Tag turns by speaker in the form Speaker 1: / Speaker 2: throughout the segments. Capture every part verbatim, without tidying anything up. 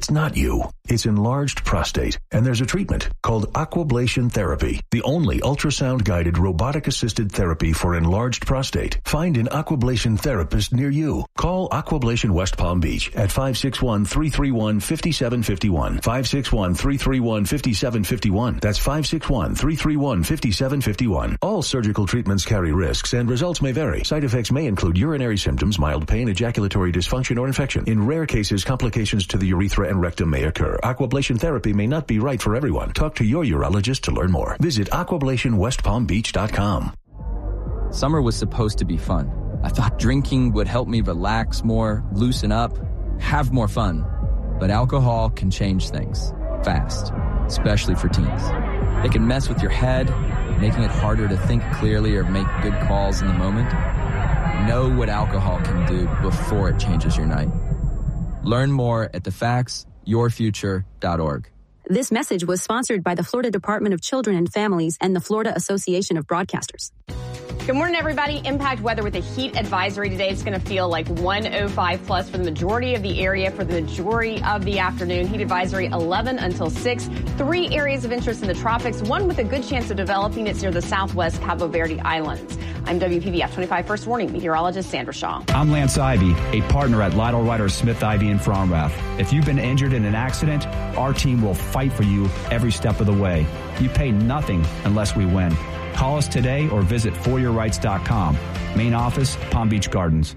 Speaker 1: It's not you. It's enlarged prostate, and there's a treatment called Aquablation Therapy, the only ultrasound-guided robotic-assisted therapy for enlarged prostate. Find an Aquablation therapist near you. Call Aquablation West Palm Beach at five six one, three three one, five seven five one, five six one, three three one, five seven five one. That's five six one, three three one, five seven five one. All surgical treatments carry risks, and results may vary. Side effects may include urinary symptoms, mild pain, ejaculatory dysfunction, or infection. In rare cases, complications to the urethra and rectum may occur. Aquablation therapy may not be right for everyone. Talk to your urologist to learn more. Visit aquablation west palm beach dot com.
Speaker 2: Summer was supposed to be fun. I thought drinking would help me relax more, loosen up, have more fun. But alcohol can change things fast, especially for teens. It can mess with your head, making it harder to think clearly or make good calls in the moment. Know what alcohol can do before it changes your night. Learn more at the facts your future dot org.
Speaker 3: This message was sponsored by the Florida Department of Children and Families and the Florida Association of Broadcasters.
Speaker 4: Good morning, everybody. Impact weather with a heat advisory today. It's going to feel like one oh five plus for the majority of the area for the majority of the afternoon. Heat advisory eleven until six. Three areas of interest in the tropics, one with a good chance of developing. It's near the southwest Cabo Verde Islands. I'm W P B F twenty-five First Warning meteorologist Sandra Shaw.
Speaker 5: I'm Lance Ivy, a partner at Lytle Ryder Smith Ivy in Fromrath. If you've been injured in an accident, our team will fight for you every step of the way. You pay nothing unless we win. Call us today or visit for your rights dot com. Main office, Palm Beach Gardens.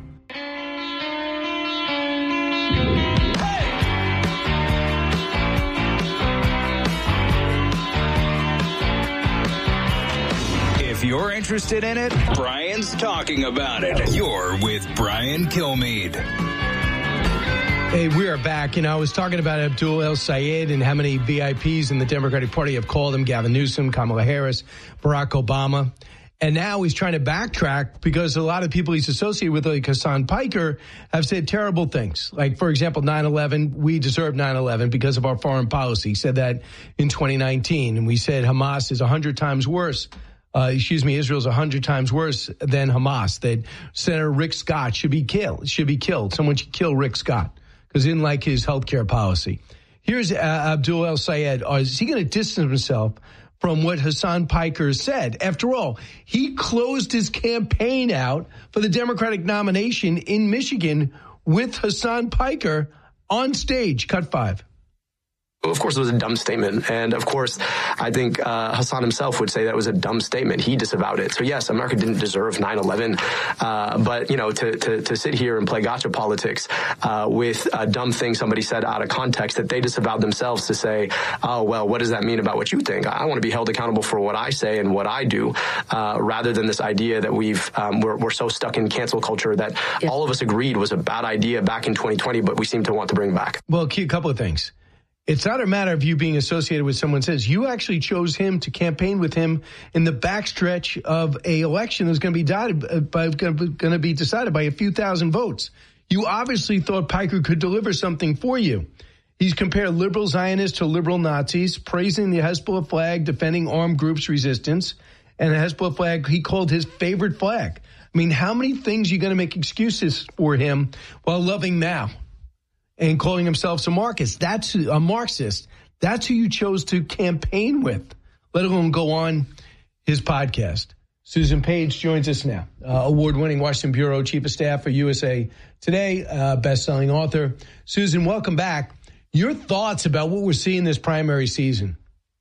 Speaker 6: If you're interested in it, Brian's talking about it. You're with Brian Kilmeade.
Speaker 7: Hey, we are back. You know, I was talking about Abdul El-Sayed and how many V I Ps in the Democratic Party have called him: Gavin Newsom, Kamala Harris, Barack Obama. And now he's trying to backtrack because a lot of people he's associated with, like Hassan Piker, have said terrible things. Like, for example, nine eleven, we deserve nine eleven because of our foreign policy. He said that in twenty nineteen. And we said Hamas is one hundred times worse. Uh, excuse me, Israel's one hundred times worse than Hamas. That Senator Rick Scott should be killed. Should be killed. Someone should kill Rick Scott because he didn't like his health care policy. Here's uh, Abdul El-Sayed. Uh, is he going to distance himself from what Hassan Piker said? After all, he closed his campaign out for the Democratic nomination in Michigan with Hassan Piker on stage. Cut five.
Speaker 8: Of course, it was a dumb statement. And of course, I think uh, Hassan himself would say that was a dumb statement. He disavowed it. So, yes, America didn't deserve nine eleven. Uh, but, you know, to, to, to sit here and play gotcha politics uh, with a dumb thing somebody said out of context that they disavowed themselves to say, oh, well, what does that mean about what you think? I want to be held accountable for what I say and what I do, uh, rather than this idea that we've um, we're, we're so stuck in cancel culture that yeah. all of us agreed was a bad idea back in twenty twenty, but we seem to want to bring back.
Speaker 7: Well, a couple of things. It's not a matter of you being associated with someone says. You actually chose him to campaign with him in the backstretch of a election that's going to be decided by, going to be decided by a few thousand votes. You obviously thought Piker could deliver something for you. He's compared liberal Zionists to liberal Nazis, praising the Hezbollah flag, defending armed groups' resistance, and the Hezbollah flag he called his favorite flag. I mean, how many things are you going to make excuses for him while loving Mao? And calling himself a Marxist. That's a Marxist. That's who you chose to campaign with, let alone go on his podcast. Susan Page joins us now, uh, award-winning Washington Bureau Chief of Staff for U S A Today, uh, best-selling author. Susan, welcome back. Your thoughts about what we're seeing this primary season?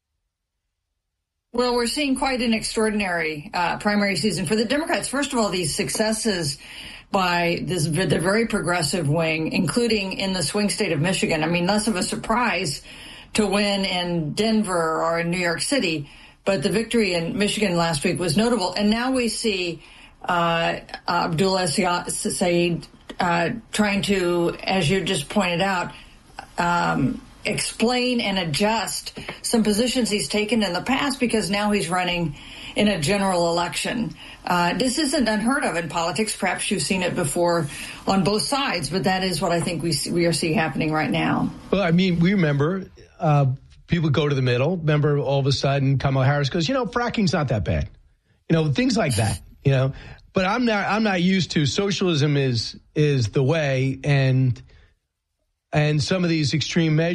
Speaker 9: Well, we're seeing quite an extraordinary uh, primary season for the Democrats. First of all, these successes by this the very progressive wing, including in the swing state of Michigan. I mean, less of a surprise to win in Denver or in New York City, but the victory in Michigan last week was notable. And now we see uh, Abdul El-Sayed uh, trying to, as you just pointed out, um, explain and adjust some positions he's taken in the past because now he's running in a general election. Uh, this isn't unheard of in politics. Perhaps you've seen it before on both sides, but that is what I think we see, we are seeing happening right now.
Speaker 7: Well, I mean, we remember uh, people go to the middle. Remember, all of a sudden, Kamala Harris goes, you know, fracking's not that bad. You know, things like that. You know, but I'm not. I'm not used to socialism is is the way, and and some of these extreme measures.